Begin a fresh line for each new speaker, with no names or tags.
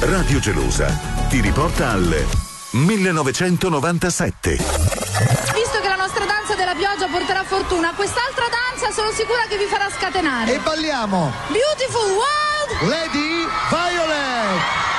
Radio Gelosa ti riporta al 1997.
Visto che la nostra danza della pioggia porterà fortuna, quest'altra danza sono sicura che vi farà scatenare.
E balliamo
Beautiful World
Lady Violet.